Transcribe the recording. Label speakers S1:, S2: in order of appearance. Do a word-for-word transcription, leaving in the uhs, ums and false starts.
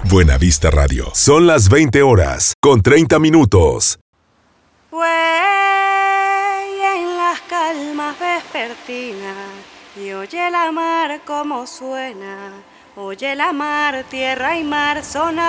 S1: Buenavista Radio. Son las veinte horas con treinta minutos.
S2: Güey, en las calmas vespertinas, y oye la mar como suena, oye la mar, tierra y mar sonar.